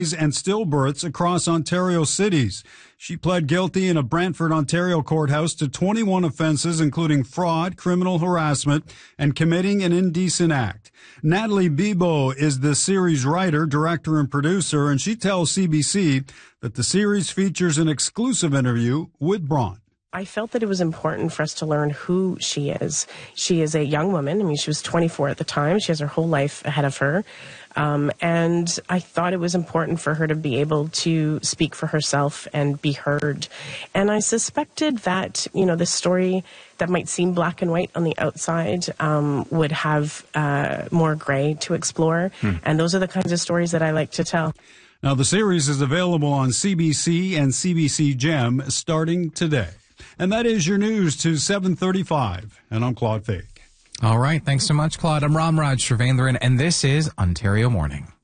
and stillbirths across Ontario cities. She pled guilty in a Brantford, Ontario courthouse to 21 offenses, including fraud, criminal harassment, and committing an indecent act. Natalie Bibeau is the series writer, director, and producer, and she tells CBC that the series features an exclusive interview with Braun. I felt that it was important for us to learn who she is. She is a young woman. I mean, she was 24 at the time. She has her whole life ahead of her. And I thought it was important for her to be able to speak for herself and be heard. And I suspected that, the story that might seem black and white on the outside would have more gray to explore. And those are the kinds of stories that I like to tell. Now, the series is available on CBC and CBC Gem starting today. And that is your news to 7:35. And I'm Claude Fake. All right. Thanks so much, Claude. I'm Ramraj Srivendran, and this is Ontario Morning.